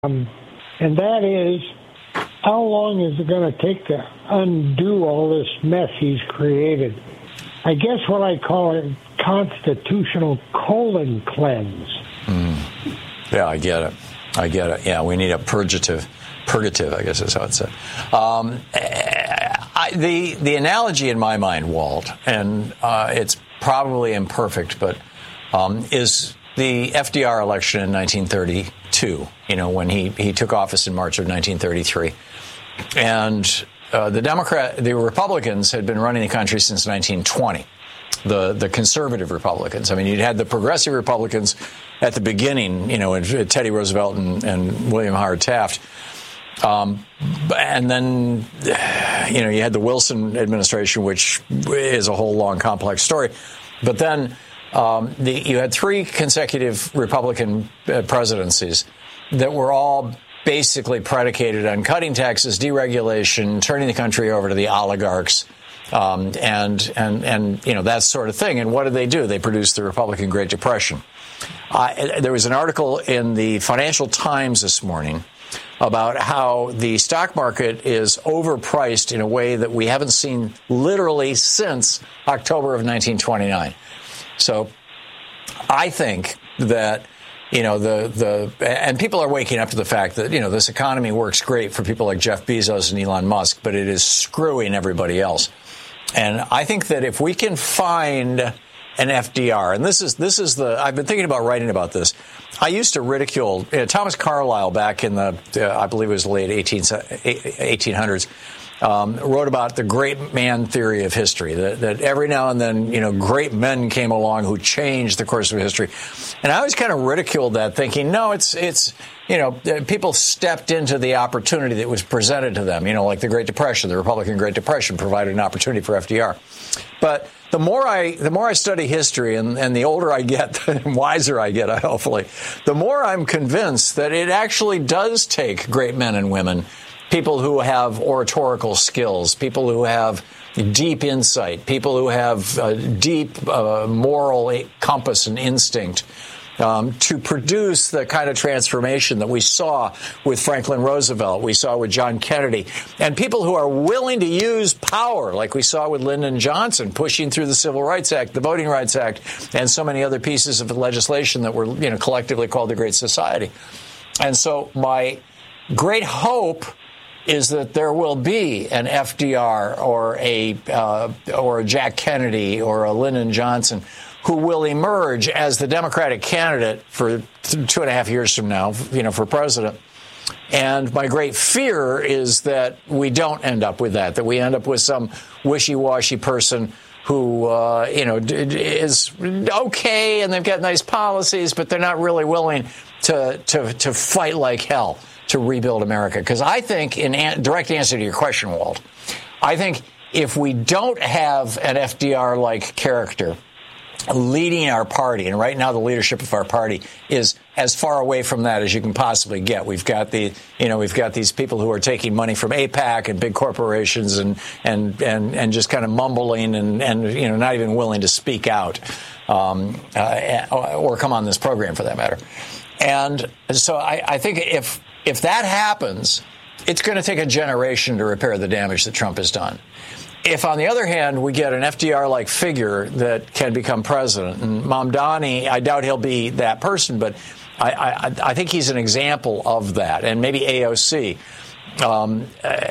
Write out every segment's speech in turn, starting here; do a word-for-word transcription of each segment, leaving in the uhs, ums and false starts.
Um, and that is, how long is it going to take to undo all this mess he's created? I guess what I call it constitutional colon cleanse. Mm. Yeah, I get it. I get it. Yeah, we need a purgative. Purgative, I guess is how it's said. Um, I, the the analogy in my mind, Walt, and uh, it's probably imperfect, but um, is the F D R election in nineteen thirty-two, you know, when he, he took office in March of nineteen thirty-three. And uh, the Democrat, the Republicans had been running the country since nineteen twenty. The the conservative Republicans. I mean, you'd had the progressive Republicans at the beginning, you know, Teddy Roosevelt and, and William Howard Taft. Um, and then, you know, you had the Wilson administration, which is a whole long, complex story. But then um, the, you had three consecutive Republican uh, presidencies that were all basically predicated on cutting taxes, deregulation, turning the country over to the oligarchs, um, and, and, and, you know, that sort of thing. And what did they do? They produced the Republican Great Depression. Uh, there was an article in the Financial Times this morning about how the stock market is overpriced in a way that we haven't seen literally since October of nineteen twenty-nine. So I think that, you know, the, the, and people are waking up to the fact that, you know, this economy works great for people like Jeff Bezos and Elon Musk, but it is screwing everybody else. And I think that if we can find an F D R, and this is this is the I've been thinking about writing about this. I used to ridicule you know, Thomas Carlyle back in the uh, I believe it was the late eighteen hundreds. Um, wrote about the great man theory of history, that, that every now and then, you know, great men came along who changed the course of history. And I always kind of ridiculed that, thinking, no, it's, it's, you know, people stepped into the opportunity that was presented to them, you know, like the Great Depression, the Republican Great Depression provided an opportunity for F D R. But the more I, the more I study history and, and the older I get, the wiser I get, hopefully, the more I'm convinced that it actually does take great men and women, people who have oratorical skills, people who have deep insight, people who have uh, deep uh, moral compass and instinct um, to produce the kind of transformation that we saw with Franklin Roosevelt, we saw with John Kennedy, and people who are willing to use power, like we saw with Lyndon Johnson, pushing through the Civil Rights Act, the Voting Rights Act, and so many other pieces of legislation that were, you know, collectively called the Great Society. And so my great hope is that there will be an F D R or a uh, or a Jack Kennedy or a Lyndon Johnson who will emerge as the Democratic candidate for two and a half years from now, you know, for president. And my great fear is that we don't end up with that, that we end up with some wishy-washy person who, uh, you know, is okay and they've got nice policies, but they're not really willing to to, to fight like hell to rebuild America. Because I think, in an- direct answer to your question, Walt, I think if we don't have an F D R-like character leading our party, and right now the leadership of our party is as far away from that as you can possibly get. We've got the, you know, we've got these people who are taking money from AIPAC and big corporations and and and, and just kind of mumbling and, and, you know, not even willing to speak out um, uh, or come on this program for that matter. And so I, I think if if that happens, it's going to take a generation to repair the damage that Trump has done. If, on the other hand, we get an F D R-like figure that can become president, and Mamdani, I doubt he'll be that person, but I, I, I think he's an example of that, and maybe A O C. Um,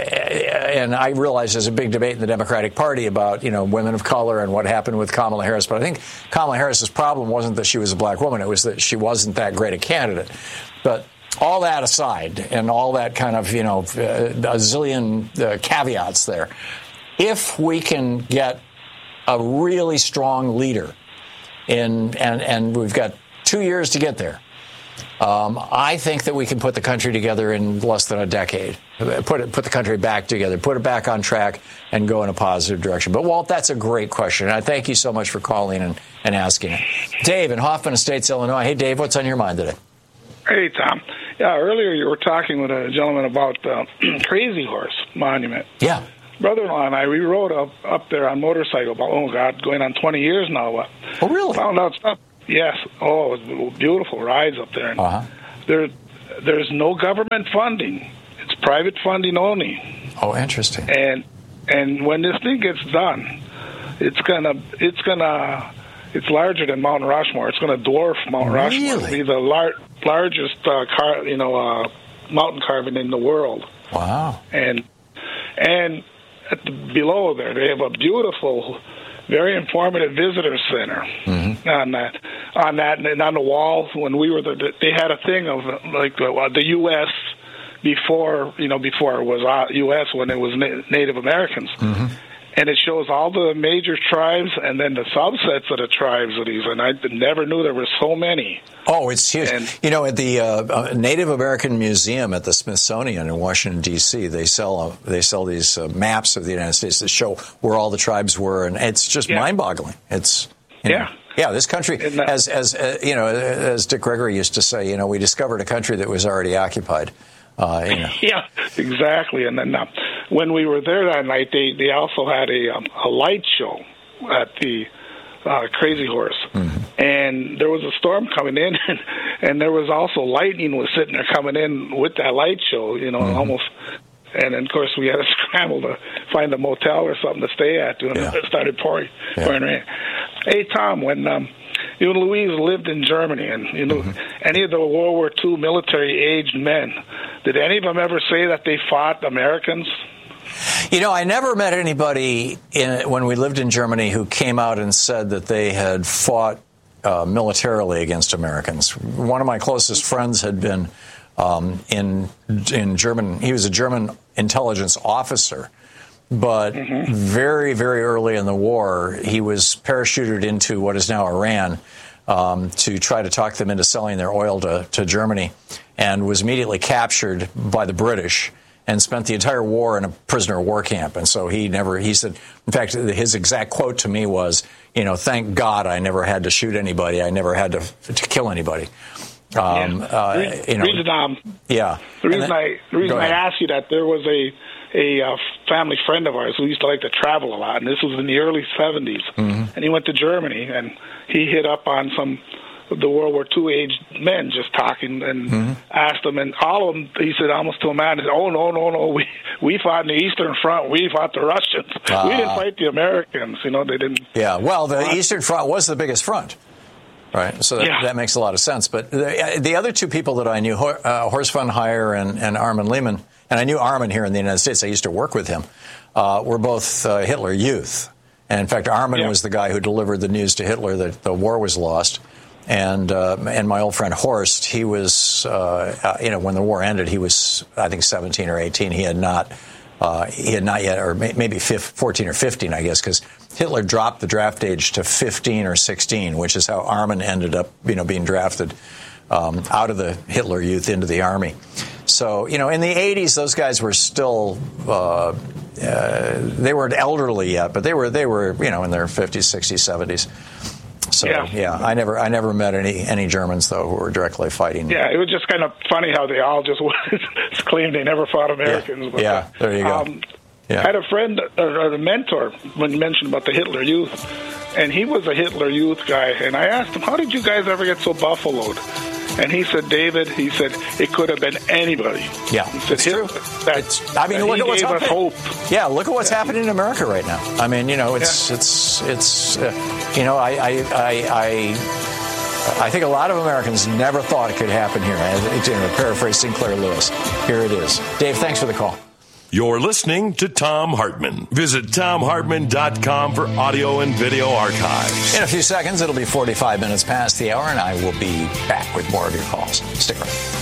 and I realize there's a big debate in the Democratic Party about, you know, women of color and what happened with Kamala Harris, but I think Kamala Harris's problem wasn't that she was a black woman, it was that she wasn't that great a candidate. But all that aside, and all that kind of, you know, a zillion uh, caveats there, if we can get a really strong leader in, and, and we've got two years to get there, um, I think that we can put the country together in less than a decade. Put it, put the country back together, put it back on track, and go in a positive direction. But, Walt, that's a great question. And I thank you so much for calling and, and asking it. Dave in Hoffman Estates, Illinois. Hey, Dave, what's on your mind today? Hey, Tom. Yeah, earlier you were talking with a gentleman about the Crazy Horse Monument. Yeah. Brother-in-law and I, we rode up up there on motorcycle about, oh, God, going on twenty years now. Oh, really? Found out stuff. Yes. Oh, it was beautiful rides up there. And uh-huh. there, there's no government funding. It's private funding only. Oh, interesting. And and when this thing gets done, it's gonna it's gonna it's larger than Mount Rushmore. It's gonna dwarf Mount Really? Rushmore. It'll be the lar- largest uh, car, you know, uh, mountain carving in the world. Wow. And and at the, below there, they have a beautiful, very informative visitor center Mm-hmm. on that. On that, and on the wall, when we were, the, they had a thing of like uh, the U S before, you know, before it was uh, U S when it was na- Native Americans. Mm-hmm. And it shows all the major tribes and then the subsets of the tribes of these. And I never knew there were so many. Oh, it's huge. And, you know, at the uh, Native American Museum at the Smithsonian in Washington, D C, they sell uh, they sell these uh, maps of the United States that show where all the tribes were, and it's just yeah. mind-boggling. It's you know, yeah. Yeah, this country, that, as as uh, you know, as Dick Gregory used to say, you know, we discovered a country that was already occupied. Uh, you know. Yeah, exactly. And then uh, when we were there that night, they, they also had a um, a light show at the uh, Crazy Horse, mm-hmm. and there was a storm coming in, and, and there was also lightning was sitting there coming in with that light show. You know, mm-hmm. almost. And then, of course, we had to scramble to find a motel or something to stay at. And yeah. it started pouring, yeah. pouring rain. Hey, Tom, when um, you and Louise lived in Germany, and you know mm-hmm. any of the World War Two military-aged men, did any of them ever say that they fought Americans? You know, I never met anybody in, when we lived in Germany who came out and said that they had fought uh, militarily against Americans. One of my closest friends had been um, in in German. He was a German intelligence officer. But mm-hmm. very, very early in the war, he was parachuted into what is now Iran um, to try to talk them into selling their oil to, to Germany, and was immediately captured by the British and spent the entire war in a prisoner of war camp. And so he never, he said, in fact, his exact quote to me was, you know, thank God I never had to shoot anybody. I never had to, to kill anybody. Um, yeah. uh, the, you know, reason, um, yeah. The reason then, I, the reason I asked you that, there was a, a uh, family friend of ours who used to like to travel a lot, and this was in the early seventies. Mm-hmm. And he went to Germany, and he hit up on some of the World War Two aged men just talking, and mm-hmm. asked them, and all of them, he said almost to a man, oh, no, no, no, we we fought in the Eastern Front, we fought the Russians. Uh, we didn't fight the Americans, you know, they didn't. Yeah, well, the uh, Eastern Front was the biggest front. Right, so that, yeah. that makes a lot of sense. But the, the other two people that I knew, uh, Horst von Heyer and, and Armin Lehmann, and I knew Armin here in the United States, I used to work with him, uh, were both uh, Hitler Youth. And in fact, Armin yeah. was the guy who delivered the news to Hitler that the war was lost. And uh, and my old friend Horst, he was, uh, uh, you know, when the war ended, he was, I think, seventeen or eighteen. He had not, uh, he had not yet, or maybe fourteen or fifteen, I guess, because Hitler dropped the draft age to fifteen or sixteen, which is how Armin ended up, you know, being drafted um, out of the Hitler Youth into the army. So, you know, in the eighties, those guys were still, uh, uh, they weren't elderly yet, but they were, they were, you know, in their fifties, sixties, seventies. So, yeah, yeah I never, I never met any, any Germans, though, who were directly fighting. Yeah, it was just kind of funny how they all just claimed they never fought Americans. Yeah, but, yeah there you go. Um, Yeah. I had a friend, or a mentor, when you mentioned about the Hitler Youth, and he was a Hitler Youth guy, and I asked him, how did you guys ever get so buffaloed? And he said, David, he said, it could have been anybody. Yeah, he said, it's true. That, it's, I mean, look he at what's gave us happening. Hope. Yeah, look at what's yeah. happening in America right now. I mean, you know, it's, yeah. it's, it's, uh, you know, I, I, I, I, I think a lot of Americans never thought it could happen here. I, you know, paraphrase Sinclair Lewis. Here it is. Dave, thanks for the call. You're listening to Thom Hartmann. Visit Thom Hartmann dot com for audio and video archives. In a few seconds, it'll be forty-five minutes past the hour, and I will be back with more of your calls. Stick around.